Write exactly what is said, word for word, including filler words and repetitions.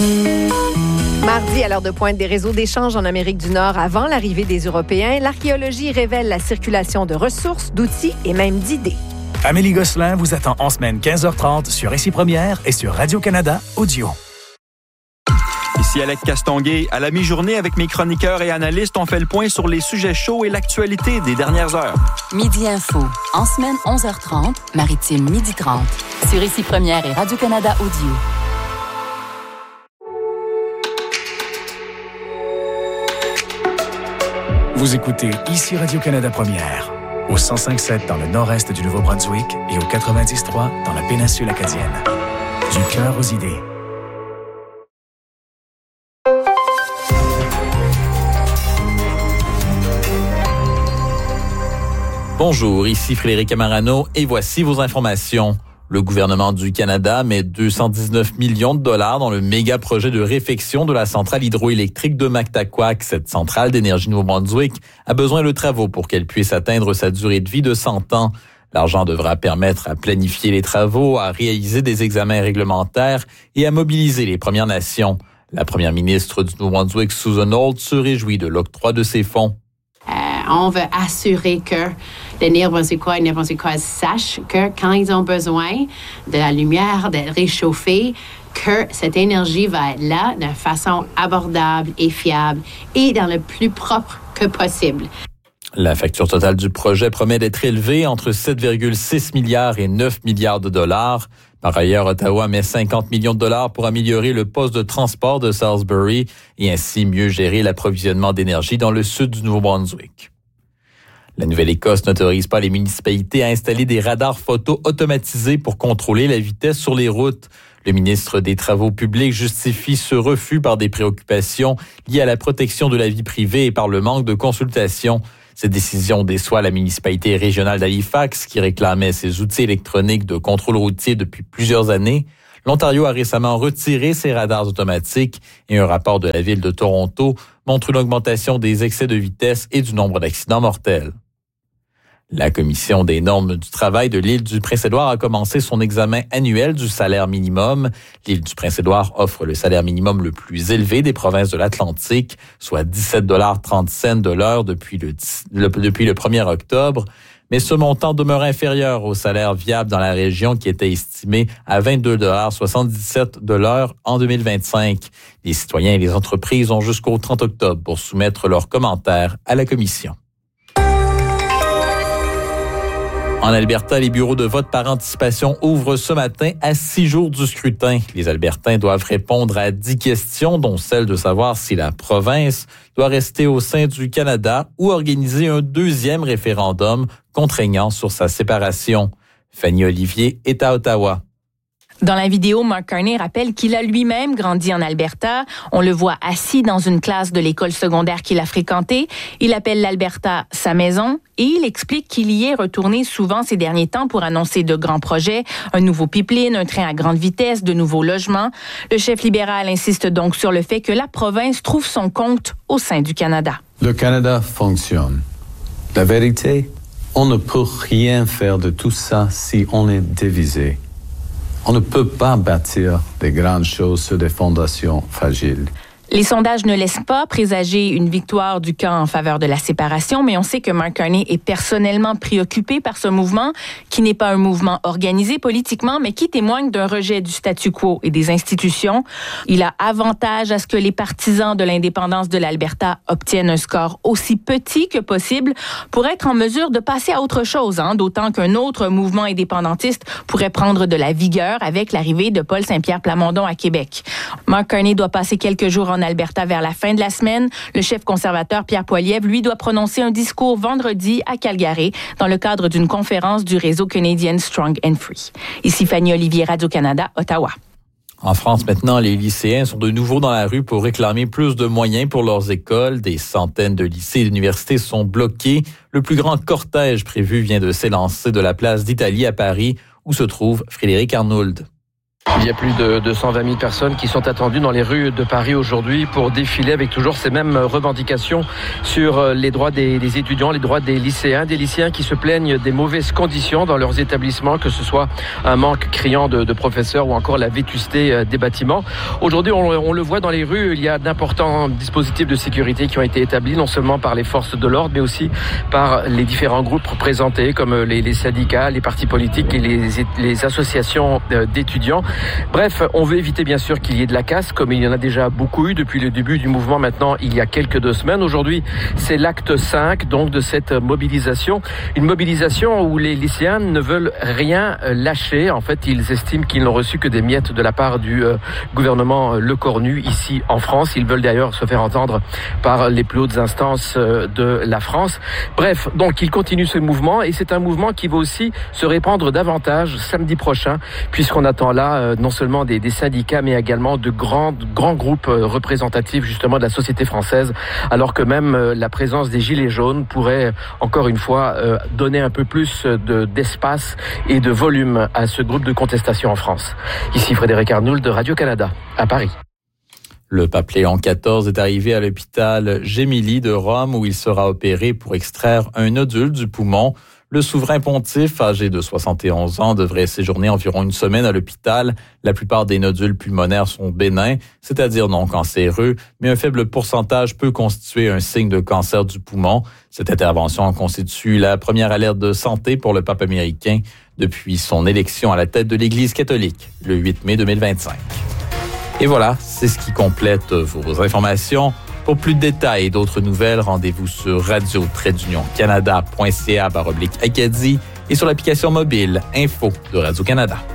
Mardi, à l'heure de pointe des réseaux d'échange en Amérique du Nord avant l'arrivée des Européens, l'archéologie révèle la circulation de ressources, d'outils et même d'idées. Amélie Gosselin vous attend en semaine quinze heures trente sur Ici Première et sur Radio-Canada Audio. Ici Alec Castonguay. À la mi-journée, avec mes chroniqueurs et analystes, on fait le point sur les sujets chauds et l'actualité des dernières heures. Midi Info. En semaine, onze heures trente, Maritime, midi trente. Sur Ici Première et Radio-Canada Audio. Vous écoutez Ici Radio-Canada Première, au cent cinq sept dans le nord-est du Nouveau-Brunswick et au quatre-vingt-dix trois dans la péninsule acadienne. Du cœur aux idées. Bonjour, ici Frédéric Amarano et voici vos informations. Le gouvernement du Canada met deux cent dix-neuf millions de dollars dans le méga projet de réfection de la centrale hydroélectrique de Mactaquac. Cette centrale d'énergie Nouveau-Brunswick a besoin de travaux pour qu'elle puisse atteindre sa durée de vie de cent ans. L'argent devra permettre à planifier les travaux, à réaliser des examens réglementaires et à mobiliser les Premières Nations. La première ministre du Nouveau-Brunswick, Susan Holt, se réjouit de l'octroi de ces fonds. Euh, on veut assurer que les Néo-Brunswickois et les Néo-Brunswickoises sachent que quand ils ont besoin de la lumière, de réchauffer, que cette énergie va être là de façon abordable et fiable et dans le plus propre que possible. La facture totale du projet promet d'être élevée entre sept virgule six milliards et neuf milliards de dollars. Par ailleurs, Ottawa met cinquante millions de dollars pour améliorer le poste de transport de Salisbury et ainsi mieux gérer l'approvisionnement d'énergie dans le sud du Nouveau-Brunswick. La Nouvelle-Écosse n'autorise pas les municipalités à installer des radars photo automatisés pour contrôler la vitesse sur les routes. Le ministre des Travaux publics justifie ce refus par des préoccupations liées à la protection de la vie privée et par le manque de consultation. Cette décision déçoit la municipalité régionale d'Halifax, qui réclamait ses outils électroniques de contrôle routier depuis plusieurs années. L'Ontario a récemment retiré ses radars automatiques et un rapport de la ville de Toronto montre une augmentation des excès de vitesse et du nombre d'accidents mortels. La Commission des normes du travail de l'île du Prince-Édouard a commencé son examen annuel du salaire minimum. L'île du Prince-Édouard offre le salaire minimum le plus élevé des provinces de l'Atlantique, soit dix-sept dollars trente de l'heure depuis le, le, depuis le premier octobre. Mais ce montant demeure inférieur au salaire viable dans la région qui était estimé à vingt-deux dollars soixante-dix-sept de l'heure en deux mille vingt-cinq. Les citoyens et les entreprises ont jusqu'au trente octobre pour soumettre leurs commentaires à la Commission. En Alberta, les bureaux de vote par anticipation ouvrent ce matin à six jours du scrutin. Les Albertains doivent répondre à dix questions, dont celle de savoir si la province doit rester au sein du Canada ou organiser un deuxième référendum contraignant sur sa séparation. Fanny Olivier est à Ottawa. Dans la vidéo, Mark Carney rappelle qu'il a lui-même grandi en Alberta. On le voit assis dans une classe de l'école secondaire qu'il a fréquentée. Il appelle l'Alberta sa maison et il explique qu'il y est retourné souvent ces derniers temps pour annoncer de grands projets, un nouveau pipeline, un train à grande vitesse, de nouveaux logements. Le chef libéral insiste donc sur le fait que la province trouve son compte au sein du Canada. Le Canada fonctionne. La vérité, on ne peut rien faire de tout ça si on est divisé. On ne peut pas bâtir des grandes choses sur des fondations fragiles. Les sondages ne laissent pas présager une victoire du camp en faveur de la séparation, mais on sait que Mark Carney est personnellement préoccupé par ce mouvement, qui n'est pas un mouvement organisé politiquement, mais qui témoigne d'un rejet du statu quo et des institutions. Il a avantage à ce que les partisans de l'indépendance de l'Alberta obtiennent un score aussi petit que possible pour être en mesure de passer à autre chose, hein, d'autant qu'un autre mouvement indépendantiste pourrait prendre de la vigueur avec l'arrivée de Paul Saint-Pierre Plamondon à Québec. Mark Carney doit passer quelques jours en Alberta vers la fin de la semaine. Le chef conservateur Pierre Poilievre, lui, doit prononcer un discours vendredi à Calgary dans le cadre d'une conférence du réseau canadien Strong and Free. Ici Fanny Olivier, Radio-Canada, Ottawa. En France, maintenant, les lycéens sont de nouveau dans la rue pour réclamer plus de moyens pour leurs écoles. Des centaines de lycées et d'universités sont bloqués. Le plus grand cortège prévu vient de s'élancer de la place d'Italie à Paris, où se trouve Frédéric Arnould. Il y a plus de deux cent vingt mille personnes qui sont attendues dans les rues de Paris aujourd'hui pour défiler avec toujours ces mêmes revendications sur les droits des, des étudiants, les droits des lycéens, des lycéens qui se plaignent des mauvaises conditions dans leurs établissements, que ce soit un manque criant de, de professeurs ou encore la vétusté des bâtiments. Aujourd'hui, on, on le voit dans les rues, il y a d'importants dispositifs de sécurité qui ont été établis, non seulement par les forces de l'ordre, mais aussi par les différents groupes représentés, comme les, les syndicats, les partis politiques et les, les associations d'étudiants. Bref, on veut éviter bien sûr qu'il y ait de la casse, comme il y en a déjà beaucoup eu depuis le début du mouvement maintenant, il y a quelques deux semaines. Aujourd'hui, c'est l'acte cinq donc de cette mobilisation. Une mobilisation où les lycéens ne veulent rien lâcher. En fait, ils estiment qu'ils n'ont reçu que des miettes de la part du euh, gouvernement Lecornu ici en France. Ils veulent d'ailleurs se faire entendre par les plus hautes instances euh, de la France. Bref, donc ils continuent ce mouvement et c'est un mouvement qui va aussi se répandre davantage samedi prochain, puisqu'on attend là euh, non seulement des, des syndicats, mais également de grands, de grands groupes euh, représentatifs justement de la société française, alors que même euh, la présence des Gilets jaunes pourrait encore une fois euh, donner un peu plus de, d'espace et de volume à ce groupe de contestation en France. Ici Frédéric Arnould de Radio-Canada, à Paris. Le pape Léon quatorze est arrivé à l'hôpital Gemelli de Rome où il sera opéré pour extraire un nodule du poumon. Le souverain pontife, âgé de soixante et onze ans, devrait séjourner environ une semaine à l'hôpital. La plupart des nodules pulmonaires sont bénins, c'est-à-dire non cancéreux, mais un faible pourcentage peut constituer un signe de cancer du poumon. Cette intervention constitue la première alerte de santé pour le pape américain depuis son élection à la tête de l'Église catholique, le huit mai deux mille vingt-cinq. Et voilà, c'est ce qui complète vos informations. Pour plus de détails et d'autres nouvelles, rendez-vous sur radio tiret canada point c a barre oblique Acadie et sur l'application mobile Info de Radio-Canada.